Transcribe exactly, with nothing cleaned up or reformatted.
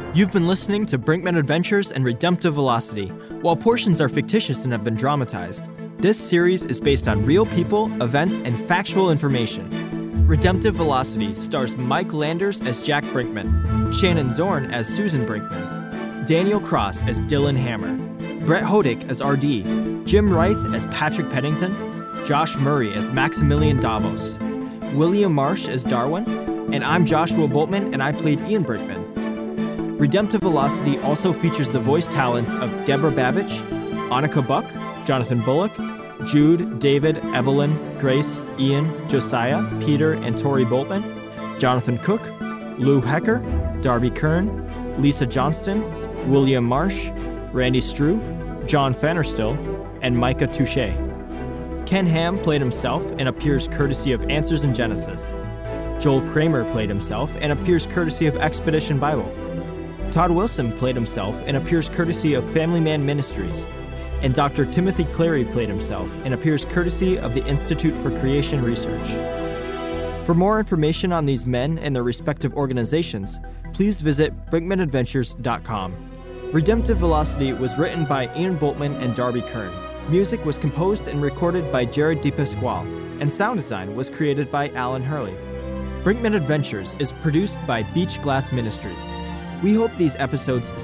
You've been listening to Brinkman Adventures and Redemptive Velocity. While portions are fictitious and have been dramatized, this series is based on real people, events, and factual information. Redemptive Velocity stars Mike Landers as Jack Brinkman, Shannon Zorn as Susan Brinkman, Daniel Cross as Dylan Hammer, Brett Hodick as R D, Jim Reith as Patrick Pennington, Josh Murray as Maximilian Davos, William Marsh as Darwin, and I'm Joshua Boltman, and I played Ian Brinkman. Redemptive Velocity also features the voice talents of Deborah Babich, Annika Buck, Jonathan Bullock, Jude, David, Evelyn, Grace, Ian, Josiah, Peter, and Tori Boltman, Jonathan Cook, Lou Hecker, Darby Kern, Lisa Johnston, William Marsh, Randy Strew, John Fannerstill, and Micah Touche. Ken Ham played himself and appears courtesy of Answers in Genesis. Joel Kramer played himself and appears courtesy of Expedition Bible. Todd Wilson played himself and appears courtesy of Family Man Ministries. And Doctor Timothy Clary played himself and appears courtesy of the Institute for Creation Research. For more information on these men and their respective organizations, please visit brinkman adventures dot com. Redemptive Velocity was written by Ian Boltman and Darby Kern. Music was composed and recorded by Jared DePasquale, and sound design was created by Alan Hurley. Brinkman Adventures is produced by Beach Glass Ministries. We hope these episodes